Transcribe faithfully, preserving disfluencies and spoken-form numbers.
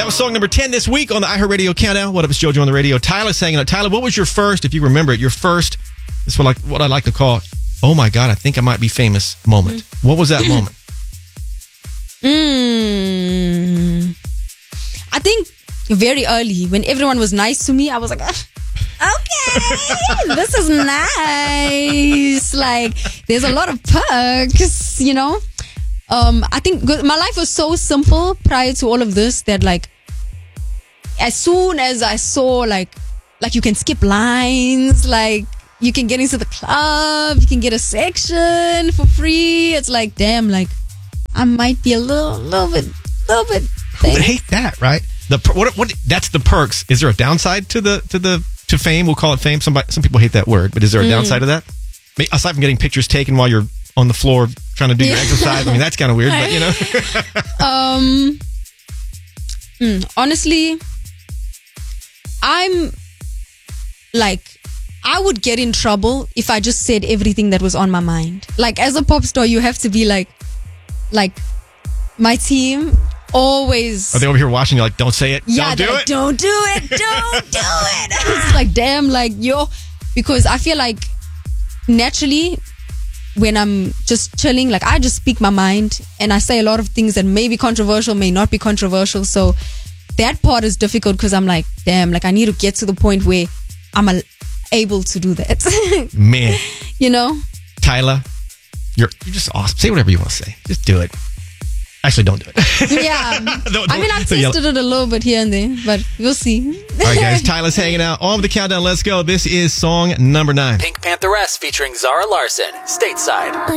That was song number ten this week on the iHeartRadio Countdown. What up, it's JoJo on the radio. Tyler's hanging out. Tyler, what was your first, if you remember it, your first, this is what I, what I like to call, oh my God, I think I might be famous moment. Mm. What was that moment? Mm, I think very early, when everyone was nice to me, I was like, ah, okay, this is nice. Like, there's a lot of perks, you know? Um, I think my life was so simple prior to all of this that, like, as soon as I saw, like, like you can skip lines, like, you can get into the club, you can get a section for free. It's like, damn, like, I might be a little, little bit, little bit. Who would hate that, right? The what? What? That's the perks. Is there a downside to the to the to fame? We'll call it fame. Somebody, some people hate that word, but is there a mm. downside to that? I mean, aside from getting pictures taken while you're on the floor trying to do your exercise, I mean, that's kind of weird, but you know. um, mm, honestly, I'm like, I would get in trouble if I just said everything that was on my mind. Like, as a pop star, you have to be like, like, my team always. Are they over here watching you like, don't say it? Yeah, don't do like, it. Don't do it. Don't do it. It's like, damn, like, yo, because I feel like naturally, when I'm just chilling, like, I just speak my mind and I say a lot of things that may be controversial, may not be controversial. So that part is difficult because I'm like, damn, like, I need to get to the point where I'm a, able to do that. Man. You know? Tyler, you're, you're just awesome. Say whatever you want to say. Just do it. Actually, don't do it. Yeah. don't, don't, I mean, I've tested it a little bit here and there, but we'll see. All right, guys. Tyler's hanging out on with the countdown. Let's go. This is song number nine. Pink Pantheress featuring Zara Larson, Stateside.